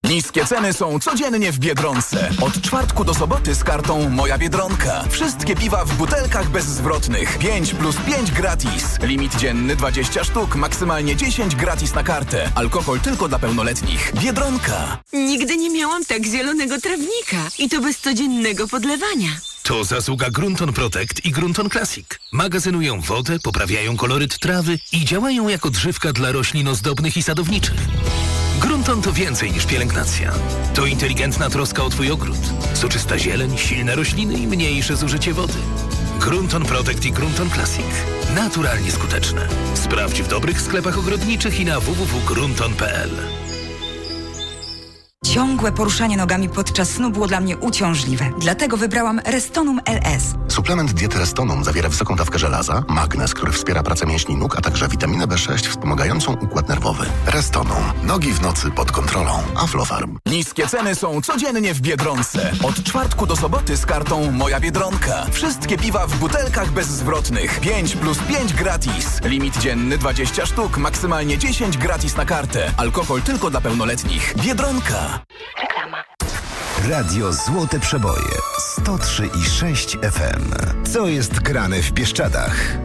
Niskie ceny są codziennie w Biedronce. Od czwartku do soboty z kartą Moja Biedronka. Wszystkie piwa w butelkach bezzwrotnych. 5+5 gratis. Limit dzienny 20 sztuk, maksymalnie 10 gratis na kartę. Alkohol tylko dla pełnoletnich. Biedronka. Nigdy nie miałam tak zielonego trawnika. I to bez codziennego podlewania. To zasługa Grunton Protect i Grunton Classic. Magazynują wodę, poprawiają koloryt trawy i działają jako drzewka dla roślin ozdobnych i sadowniczych. Grunton to więcej niż pielęgnacja. To inteligentna troska o Twój ogród. Soczysta zieleń, silne rośliny i mniejsze zużycie wody. Grunton Protect i Grunton Classic. Naturalnie skuteczne. Sprawdź w dobrych sklepach ogrodniczych i na www.grunton.pl. Ciągłe poruszanie nogami podczas snu było dla mnie uciążliwe. Dlatego wybrałam Restonum LS. Suplement diety Restonum zawiera wysoką dawkę żelaza, magnez, który wspiera pracę mięśni nóg, a także witaminę B6 wspomagającą układ nerwowy. Restonum. Nogi w nocy pod kontrolą. Aflofarm. Niskie ceny są codziennie w Biedronce. Od czwartku do soboty z kartą Moja Biedronka. Wszystkie piwa w butelkach bezzwrotnych. 5+5 gratis. Limit dzienny 20 sztuk, maksymalnie 10 gratis na kartę. Alkohol tylko dla pełnoletnich. Biedronka. Reklama. Radio Złote Przeboje 103,6 FM. Co jest grane w Bieszczadach?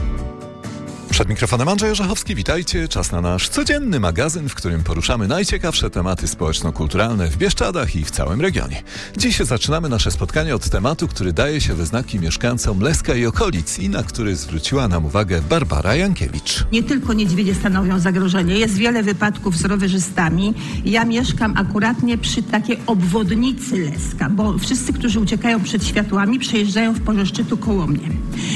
Przed mikrofonem Andrzej Orzechowski, witajcie. Czas na nasz codzienny magazyn, w którym poruszamy najciekawsze tematy społeczno-kulturalne w Bieszczadach i w całym regionie. Dziś zaczynamy nasze spotkanie od tematu, który daje się we znaki mieszkańcom Leska i okolic i na który zwróciła nam uwagę Barbara Jankiewicz. Nie tylko niedźwiedzie stanowią zagrożenie, jest wiele wypadków z rowerzystami. Ja mieszkam akuratnie przy takiej obwodnicy Leska, bo wszyscy, którzy uciekają przed światłami, przejeżdżają w porze szczytu koło mnie.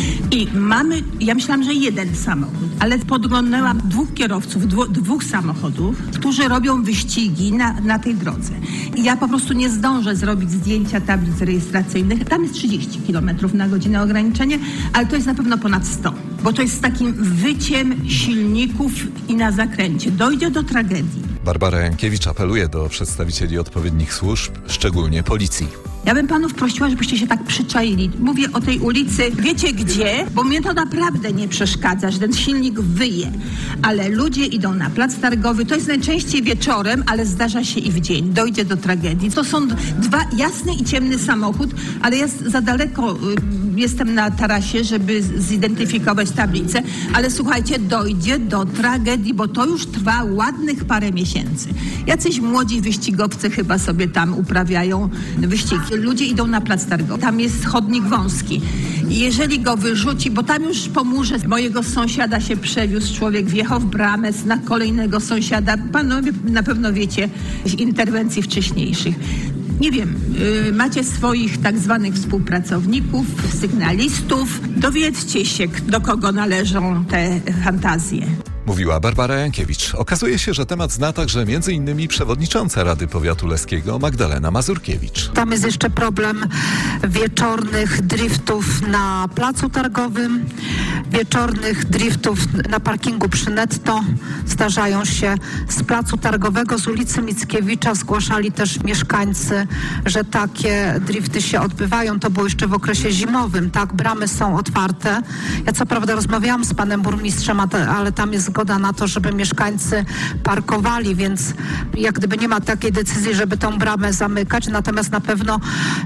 I ja myślałam, że jeden samochód, ale podglądnęłam dwóch kierowców, dwóch samochodów, którzy robią wyścigi na tej drodze. I ja po prostu nie zdążę zrobić zdjęcia tablic rejestracyjnych. Tam jest 30 km na godzinę ograniczenie, ale to jest na pewno ponad 100, bo to jest z takim wyciem silników i na zakręcie. Dojdzie do tragedii. Barbara Jankiewicz apeluje do przedstawicieli odpowiednich służb, szczególnie policji. Ja bym panów prosiła, żebyście się tak przyczaili. Mówię o tej ulicy, wiecie gdzie? Bo mnie to naprawdę nie przeszkadza, że ten silnik wyje. Ale ludzie idą na plac targowy, to jest najczęściej wieczorem, ale zdarza się i w dzień. Dojdzie do tragedii. To są dwa, jasny i ciemny samochód, ale ja za daleko jestem na tarasie, żeby zidentyfikować tablicę. Ale słuchajcie, dojdzie do tragedii, bo to już trwa ładnych parę miesięcy. Jacyś młodzi wyścigowcy chyba sobie tam uprawiają wyścigi. Ludzie idą na plac targowy. Tam jest chodnik wąski. I jeżeli go wyrzuci, bo tam już po murze mojego sąsiada się przewiózł człowiek, wjechał w bramę na kolejnego sąsiada. Panowie na pewno wiecie z interwencji wcześniejszych. Nie wiem, macie swoich tak zwanych współpracowników, sygnalistów. Dowiedzcie się, do kogo należą te fantazje. Mówiła Barbara Jankiewicz. Okazuje się, że temat zna także m.in. przewodnicząca Rady Powiatu Leskiego Magdalena Mazurkiewicz. Tam jest jeszcze problem wieczornych driftów na placu targowym, wieczornych driftów na parkingu przy Netto. Zdarzają się z placu targowego, z ulicy Mickiewicza. Zgłaszali też mieszkańcy, że takie drifty się odbywają. To było jeszcze w okresie zimowym, tak? Bramy są otwarte. Ja co prawda rozmawiałam z panem burmistrzem, ale tam jest zgoda na to, żeby mieszkańcy parkowali, więc jak gdyby nie ma takiej decyzji, żeby tą bramę zamykać, natomiast na pewno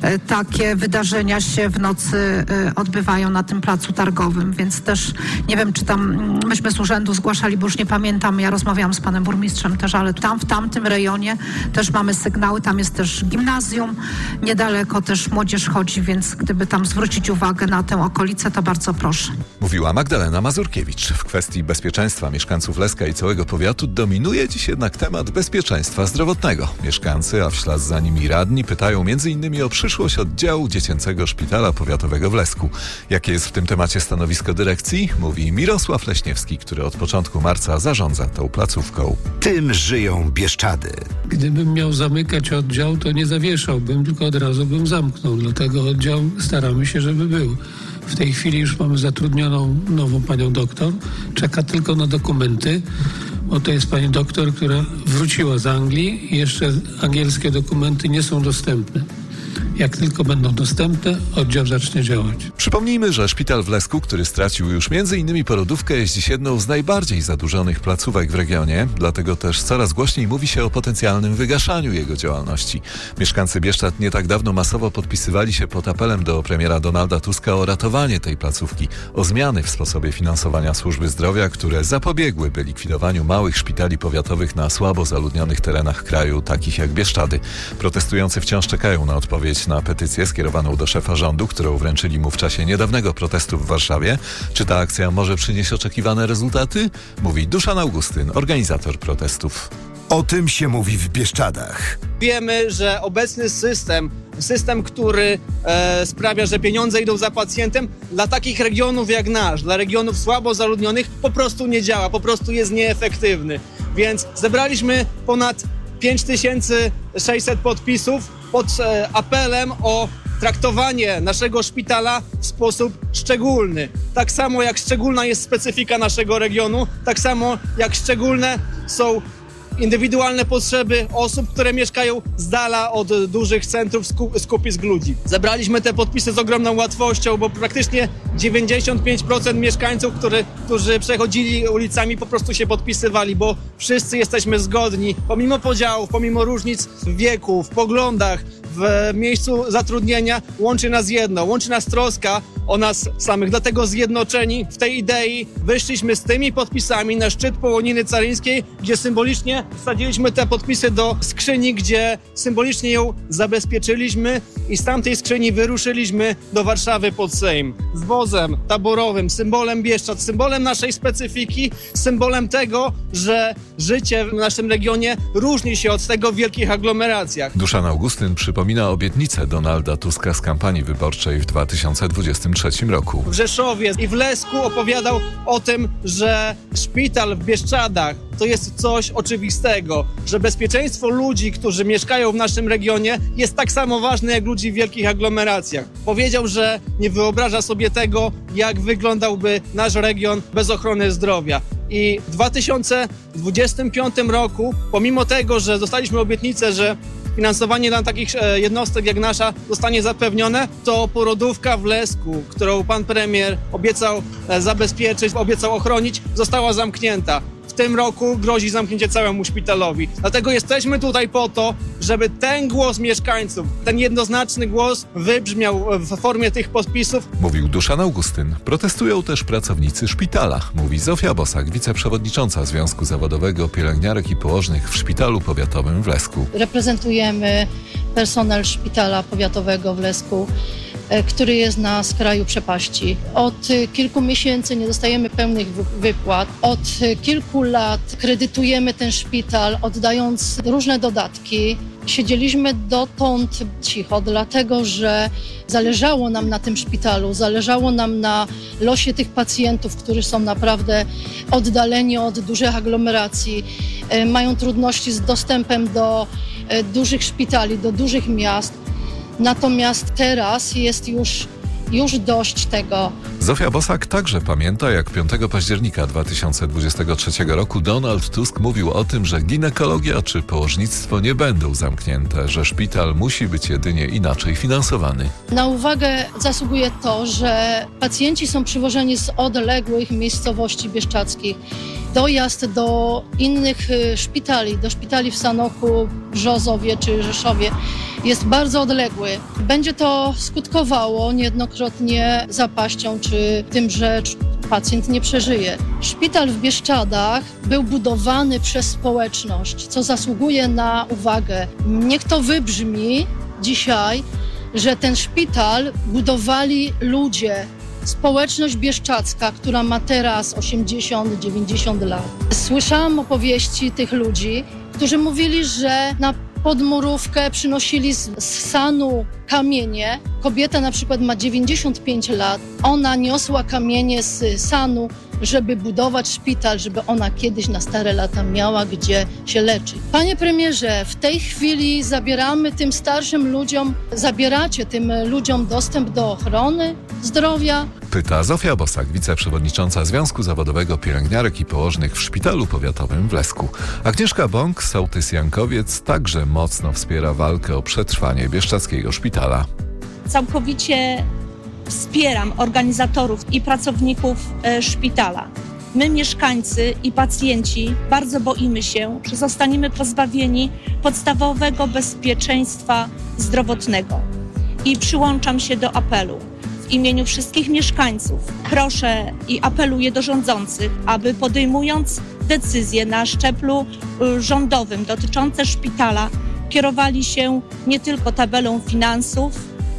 takie wydarzenia się w nocy odbywają na tym placu targowym, więc też nie wiem, czy tam myśmy z urzędu zgłaszali, bo już nie pamiętam, ja rozmawiałam z panem burmistrzem też, ale tam w tamtym rejonie też mamy sygnały, tam jest też gimnazjum, niedaleko też młodzież chodzi, więc gdyby tam zwrócić uwagę na tę okolicę, to bardzo proszę. Mówiła Magdalena Mazurkiewicz. W kwestii bezpieczeństwa mieszkańców Leska i całego powiatu dominuje dziś jednak temat bezpieczeństwa zdrowotnego. Mieszkańcy, a w ślad za nimi radni, pytają m.in. o przyszłość oddziału Dziecięcego Szpitala Powiatowego w Lesku. Jakie jest w tym temacie stanowisko dyrekcji? Mówi Mirosław Leśniewski, który od początku marca zarządza tą placówką. Tym żyją Bieszczady. Gdybym miał zamykać oddział, to nie zawieszałbym, tylko od razu bym zamknął. Dlatego oddział staramy się, żeby był. W tej chwili już mamy zatrudnioną nową panią doktor. Czeka tylko na dokumenty, bo to jest pani doktor, która wróciła z Anglii i jeszcze angielskie dokumenty nie są dostępne. Jak tylko będą dostępne, oddział zacznie działać. Przypomnijmy, że szpital w Lesku, który stracił już m.in. porodówkę, jest dziś jedną z najbardziej zadłużonych placówek w regionie, dlatego też coraz głośniej mówi się o potencjalnym wygaszaniu jego działalności. Mieszkańcy Bieszczad nie tak dawno masowo podpisywali się pod apelem do premiera Donalda Tuska o ratowanie tej placówki, o zmiany w sposobie finansowania służby zdrowia, które zapobiegłyby likwidowaniu małych szpitali powiatowych na słabo zaludnionych terenach kraju, takich jak Bieszczady. Protestujący wciąż czekają na odpowiedź na petycję skierowaną do szefa rządu, którą wręczyli mu w czasie niedawnego protestu w Warszawie. Czy ta akcja może przynieść oczekiwane rezultaty? Mówi Duszan Augustyn, organizator protestów. O tym się mówi w Bieszczadach. Wiemy, że obecny system, który sprawia, że pieniądze idą za pacjentem, dla takich regionów jak nasz, dla regionów słabo zaludnionych po prostu nie działa, po prostu jest nieefektywny. Więc zebraliśmy ponad 5600 podpisów pod apelem o traktowanie naszego szpitala w sposób szczególny. Tak samo jak szczególna jest specyfika naszego regionu, tak samo jak szczególne są indywidualne potrzeby osób, które mieszkają z dala od dużych centrów skupisk ludzi. Zebraliśmy te podpisy z ogromną łatwością, bo praktycznie 95% mieszkańców, którzy przechodzili ulicami, po prostu się podpisywali, bo wszyscy jesteśmy zgodni, pomimo podziałów, pomimo różnic w wieku, w poglądach, w miejscu zatrudnienia, łączy nas jedno, łączy nas troska o nas samych. Dlatego zjednoczeni w tej idei wyszliśmy z tymi podpisami na szczyt Połoniny Caryńskiej, gdzie symbolicznie wsadziliśmy te podpisy do skrzyni, gdzie symbolicznie ją zabezpieczyliśmy i z tamtej skrzyni wyruszyliśmy do Warszawy pod Sejm. Z wozem taborowym, symbolem Bieszczad, symbolem naszej specyfiki, symbolem tego, że życie w naszym regionie różni się od tego w wielkich aglomeracjach. Duszan Augustyn przypomina obietnicę Donalda Tuska z kampanii wyborczej w 2023 roku. W Rzeszowie i w Lesku opowiadał o tym, że szpital w Bieszczadach to jest coś oczywistego, że bezpieczeństwo ludzi, którzy mieszkają w naszym regionie, jest tak samo ważne jak ludzi w wielkich aglomeracjach. Powiedział, że nie wyobraża sobie tego, jak wyglądałby nasz region bez ochrony zdrowia. I w 2025 roku, pomimo tego, że dostaliśmy obietnicę, że finansowanie dla takich jednostek jak nasza zostanie zapewnione, to porodówka w Lesku, którą pan premier obiecał zabezpieczyć, obiecał ochronić, została zamknięta. W tym roku grozi zamknięcie całemu szpitalowi. Dlatego jesteśmy tutaj po to, żeby ten głos mieszkańców, ten jednoznaczny głos wybrzmiał w formie tych podpisów. Mówił Duszan Augustyn. Protestują też pracownicy szpitala, mówi Zofia Bosak, wiceprzewodnicząca Związku Zawodowego Pielęgniarek i Położnych w Szpitalu Powiatowym w Lesku. Reprezentujemy personel Szpitala Powiatowego w Lesku, który jest na skraju przepaści. Od kilku miesięcy nie dostajemy pełnych wypłat. Od kilku lat kredytujemy ten szpital, oddając różne dodatki. Siedzieliśmy dotąd cicho, dlatego że zależało nam na tym szpitalu, zależało nam na losie tych pacjentów, którzy są naprawdę oddaleni od dużych aglomeracji, mają trudności z dostępem do dużych szpitali, do dużych miast. Natomiast teraz jest już dość tego. Zofia Bosak także pamięta, jak 5 października 2023 roku Donald Tusk mówił o tym, że ginekologia czy położnictwo nie będą zamknięte, że szpital musi być jedynie inaczej finansowany. Na uwagę zasługuje to, że pacjenci są przywożeni z odległych miejscowości bieszczadzkich. Dojazd do innych szpitali, do szpitali w Sanoku, Brzozowie czy Rzeszowie jest bardzo odległy. Będzie to skutkowało niejednokrotnie zapaścią czy tym, że pacjent nie przeżyje. Szpital w Bieszczadach był budowany przez społeczność, co zasługuje na uwagę. Niech to wybrzmi dzisiaj, że ten szpital budowali ludzie, społeczność bieszczadzka, która ma teraz 80-90 lat. Słyszałam opowieści tych ludzi, którzy mówili, że na podmurówkę przynosili z Sanu kamienie. Kobieta na przykład ma 95 lat. Ona niosła kamienie z Sanu, żeby budować szpital, żeby ona kiedyś na stare lata miała gdzie się leczyć. Panie premierze, w tej chwili zabieracie tym ludziom dostęp do ochrony zdrowia. pyta Zofia Bosak, wiceprzewodnicząca Związku Zawodowego Pielęgniarek i Położnych w Szpitalu Powiatowym w Lesku. Agnieszka Bąk, sołtys Jankowiec, także mocno wspiera walkę o przetrwanie bieszczadzkiego szpitala. Całkowicie wspieram organizatorów i pracowników szpitala. My, mieszkańcy i pacjenci, bardzo boimy się, że zostaniemy pozbawieni podstawowego bezpieczeństwa zdrowotnego. I przyłączam się do apelu. W imieniu wszystkich mieszkańców proszę i apeluję do rządzących, aby podejmując decyzje na szczeblu rządowym dotyczące szpitala, kierowali się nie tylko tabelą finansów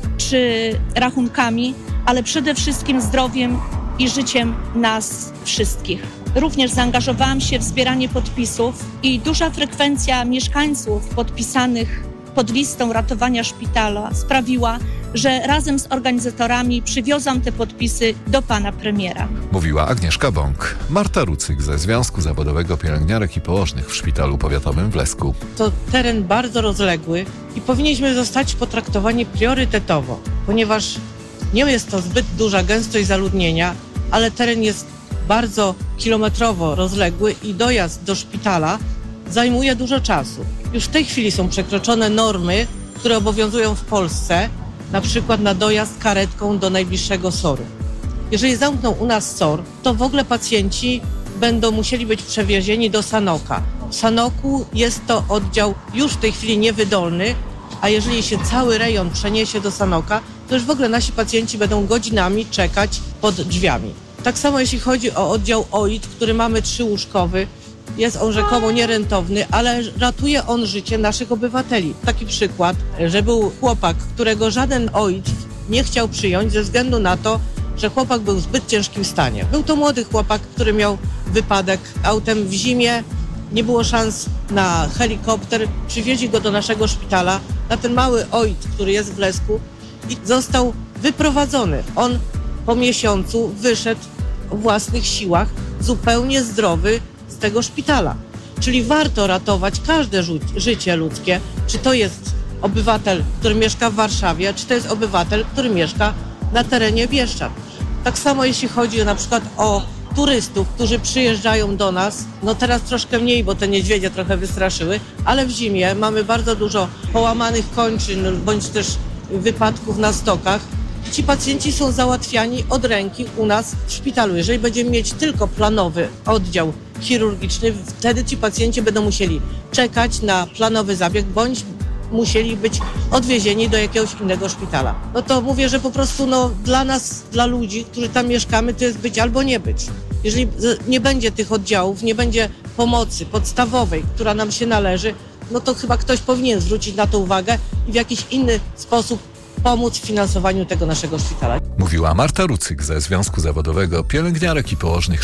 czy rachunkami, ale przede wszystkim zdrowiem i życiem nas wszystkich. Również zaangażowałam się w zbieranie podpisów i duża frekwencja mieszkańców podpisanych pod listą ratowania szpitala sprawiła, że razem z organizatorami przywiozłam te podpisy do pana premiera. Mówiła Agnieszka Bąk. Marta Rucyk ze Związku Zawodowego Pielęgniarek i Położnych w Szpitalu Powiatowym w Lesku. To teren bardzo rozległy i powinniśmy zostać potraktowani priorytetowo, ponieważ nie jest to zbyt duża gęstość zaludnienia, ale teren jest bardzo kilometrowo rozległy i dojazd do szpitala zajmuje dużo czasu. Już w tej chwili są przekroczone normy, które obowiązują w Polsce, na przykład na dojazd karetką do najbliższego SOR-u. Jeżeli zamkną u nas SOR, to w ogóle pacjenci będą musieli być przewiezieni do Sanoka. W Sanoku jest to oddział już w tej chwili niewydolny, a jeżeli się cały rejon przeniesie do Sanoka, to już w ogóle nasi pacjenci będą godzinami czekać pod drzwiami. Tak samo jeśli chodzi o oddział OIT, który mamy 3-łóżkowy, jest on rzekomo nierentowny, ale ratuje on życie naszych obywateli. Taki przykład, że był chłopak, którego żaden OIT nie chciał przyjąć ze względu na to, że chłopak był w zbyt ciężkim stanie. Był to młody chłopak, który miał wypadek autem w zimie, nie było szans na helikopter, przywieźli go do naszego szpitala, na ten mały OIT, który jest w Lesku i został wyprowadzony. On po miesiącu wyszedł o własnych siłach, zupełnie zdrowy z tego szpitala. Czyli warto ratować każde życie ludzkie, czy to jest obywatel, który mieszka w Warszawie, czy to jest obywatel, który mieszka na terenie Bieszczad. Tak samo jeśli chodzi na przykład o turystów, którzy przyjeżdżają do nas, no teraz troszkę mniej, bo te niedźwiedzie trochę wystraszyły, ale w zimie mamy bardzo dużo połamanych kończyn, bądź też wypadków na stokach. Ci pacjenci są załatwiani od ręki u nas w szpitalu. Jeżeli będziemy mieć tylko planowy oddział chirurgiczny, wtedy ci pacjenci będą musieli czekać na planowy zabieg, bądź musieli być odwiezieni do jakiegoś innego szpitala. No to mówię, że po prostu dla nas, dla ludzi, którzy tam mieszkamy, to jest być albo nie być. Jeżeli nie będzie tych oddziałów, nie będzie pomocy podstawowej, która nam się należy, no to chyba ktoś powinien zwrócić na to uwagę i w jakiś inny sposób pomóc w finansowaniu tego naszego szpitala. Mówiła Marta Rucyk ze Związku Zawodowego Pielęgniarek i Położnych